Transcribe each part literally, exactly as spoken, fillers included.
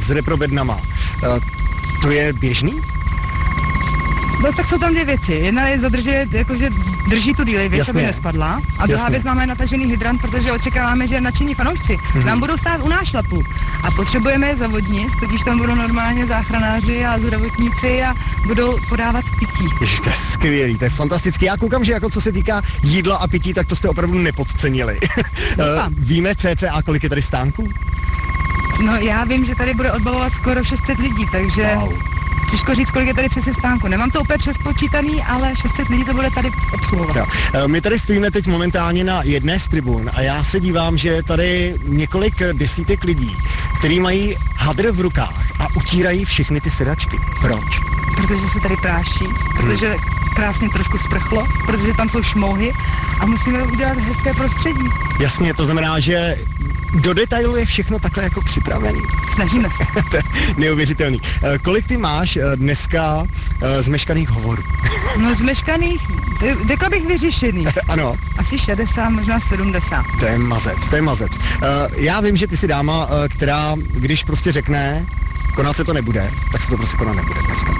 s reprobednama, to je běžný? No tak jsou tam dvě věci. Jedna je zadržet, jakože drží tu díly, věc, aby nespadla. A druhá věc, máme natažený hydrant, protože očekáváme, že nadšení fanoušci mm-hmm. nám budou stát u náš šlapu. A potřebujeme je zavodnit, totiž tam budou normálně záchranáři a zdravotníci a budou podávat pití. Ježiš, to je skvělý, to je fantastický. Já koukám, že jako co se týká jídla a pití, tak to jste opravdu nepodcenili. Víme cca, kolik je tady stánků? No já vím, že tady bude odbavovat skoro šest set lidí, takže... Wow. Těžko říct, kolik je tady přes stánku. Nemám to úplně přespočítaný, ale šest set lidí to bude tady obsluhovat. Jo. My tady stojíme teď momentálně na jedné z tribun a já se dívám, že je tady několik desítek lidí, kteří mají hadr v rukách a utírají všechny ty sedačky. Proč? Protože se tady práší, protože hmm. krásně trošku sprchlo, protože tam jsou šmouhy a musíme udělat hezké prostředí. Jasně, to znamená, že do detailu je všechno takhle jako připravený. Snažíme se. To je neuvěřitelný. Kolik ty máš dneska zmeškaných hovorů? No zmeškaných, řekla bych vyřešených. Ano. Asi šedesát, možná sedmdesát. To je mazec, to je mazec. Já vím, že ty jsi dáma, která, když prostě řekne, konat se to nebude, tak se to prostě konat nebude dneska.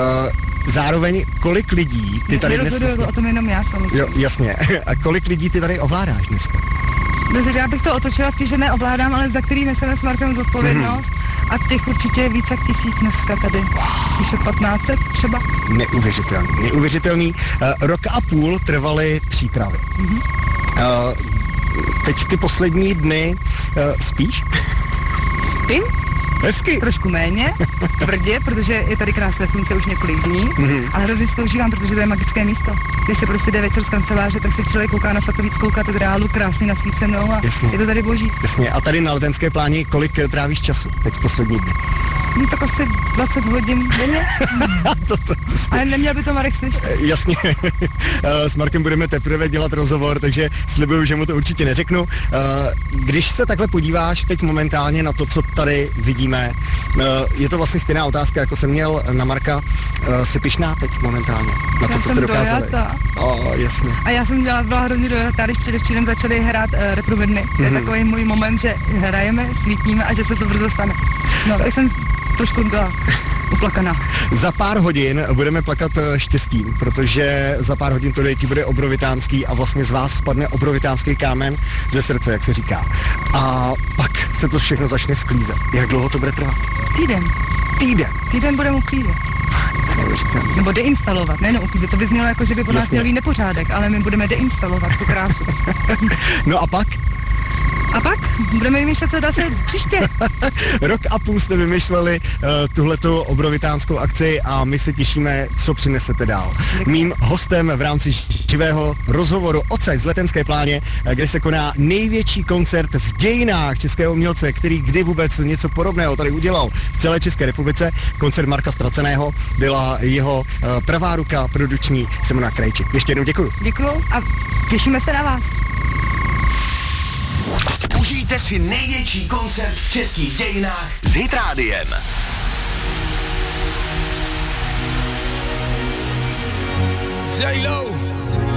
Zároveň, kolik lidí ty tady dnes... Vlastně... o tom jenom já samozřejmě. Jo, jasně. A kolik lidí ty tady ovládáš dneska? Takže já bych to otočila spíš, že neovládám, ale za který neseme s Markem zodpovědnost. Mm-hmm. A těch určitě je víc jak tisíc dneska tady. Když je patnáct set třeba. Neuvěřitelný, neuvěřitelný. Uh, rok a půl trvaly přípravy. Mm-hmm. Uh, teď ty poslední dny uh, spíš? Spím? Hezky. Trošku méně, tvrdě, protože je tady krásné slunce už několik dní, mm-hmm. ale hrozně si to užívám, protože to je magické místo. Když se prostě jde večer z kanceláře, tak se člověk kouká na Satovickou katedrálu, krásně nasvícenou a jasně. Je to tady boží. Jasně, a tady na Letenské pláni kolik trávíš času teď poslední dny? No tak asi dvacet hodin denně. to, to, prostě. Ale neměl by to Marek slyšet. Jasně, s Markem budeme teprve dělat rozhovor, takže slibuju, že mu to určitě neřeknu. Když se takhle podíváš teď momentálně na to, co tady vidíme, je to vlastně stejná otázka, jako jsem měl na Marka. Jsi pyšná teď momentálně na to, já co jste dokázali? Dojata. O, jasně. A já jsem dělala, byla hrozně dojatá, když předevčírem začali hrát uh, reprobedny. Mm-hmm. To je takový můj moment, že hrajeme, svítíme a že se to brzo stane. No, tak jsem trošku byla uplakaná. Za pár hodin budeme plakat štěstím, protože za pár hodin to děti bude obrovitánský a vlastně z vás spadne obrovitánský kámen ze srdce, jak se říká. A pak se to všechno začne sklízet. Jak dlouho to bude trvat? Týden. Týden? Týden budeme uklízet. Nebo deinstalovat, ne, no uklízet. To by znělo jako, že by po nás měl být nepořádek, ale my budeme deinstalovat tu krásu. No a pak? A pak budeme vymýšlet, co dá se příště. Rok a půl jste vymýšleli uh, tuhletu obrovitánskou akci a my se těšíme, co přinesete dál. Děkuji. Mým hostem v rámci živého rozhovoru odsaď z Letenské pláně, kde se koná největší koncert v dějinách českého umělce, který kdy vůbec něco podobného tady udělal v celé České republice. Koncert Marka Ztraceného byla jeho uh, pravá ruka produční Simona Krajčík. Ještě jednou děkuju. Děkuju a těšíme se na vás. Užijte si největší koncert v českých dějinách s Hit Rádiem. J-Lo